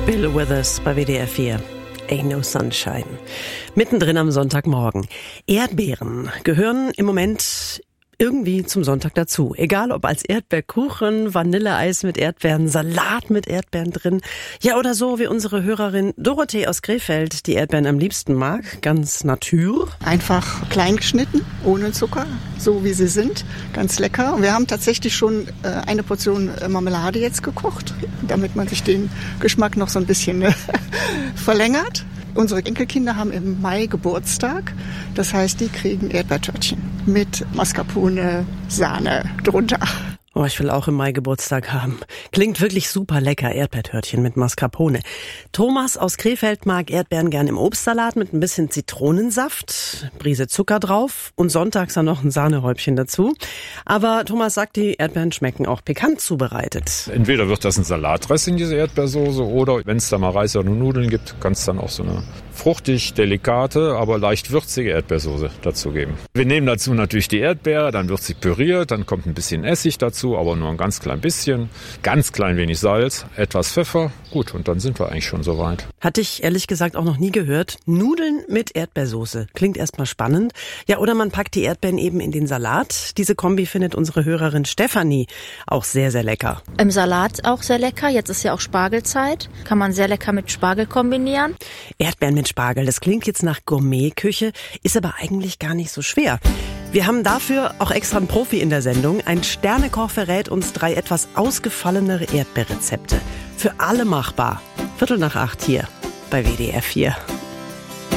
Bill Withers bei WDR 4. Ain't no sunshine. Mittendrin am Sonntagmorgen. Erdbeeren gehören im Moment irgendwie zum Sonntag dazu. Egal ob als Erdbeerkuchen, Vanilleeis mit Erdbeeren, Salat mit Erdbeeren drin. Ja, oder so wie unsere Hörerin Dorothee aus Krefeld, die Erdbeeren am liebsten mag. Ganz natur. Einfach klein geschnitten, ohne Zucker, so wie sie sind. Ganz lecker. Und wir haben tatsächlich schon eine Portion Marmelade jetzt gekocht, damit man sich den Geschmack noch so ein bisschen verlängert. Unsere Enkelkinder haben im Mai Geburtstag. Das heißt, die kriegen Erdbeertörtchen mit Mascarpone, Sahne drunter. Oh, ich will auch im Mai Geburtstag haben. Klingt wirklich super lecker, Erdbeertörtchen mit Mascarpone. Thomas aus Krefeld mag Erdbeeren gern im Obstsalat mit ein bisschen Zitronensaft, Prise Zucker drauf und sonntags dann noch ein Sahnehäubchen dazu. Aber Thomas sagt, die Erdbeeren schmecken auch pikant zubereitet. Entweder wird das ein Salatdressing, diese Erdbeersoße, oder wenn es da mal Reis oder Nudeln gibt, kann es dann auch so eine fruchtig, delikate, aber leicht würzige Erdbeersoße dazu geben. Wir nehmen dazu natürlich die Erdbeere, dann wird sie püriert, dann kommt ein bisschen Essig dazu, aber nur ein ganz klein bisschen, ganz klein wenig Salz, etwas Pfeffer, gut, und dann sind wir eigentlich schon soweit. Hatte ich ehrlich gesagt auch noch nie gehört. Nudeln mit Erdbeersoße. Klingt erstmal spannend. Ja, oder man packt die Erdbeeren eben in den Salat. Diese Kombi findet unsere Hörerin Stefanie auch sehr, sehr lecker. Im Salat auch sehr lecker. Jetzt ist ja auch Spargelzeit. Kann man sehr lecker mit Spargel kombinieren. Erdbeeren mit Spargel, das klingt jetzt nach Gourmetküche, ist aber eigentlich gar nicht so schwer. Wir haben dafür auch extra einen Profi in der Sendung. Ein Sternekoch verrät uns 3 etwas ausgefallenere Erdbeerrezepte. Für alle machbar. 7:45 hier bei WDR 4.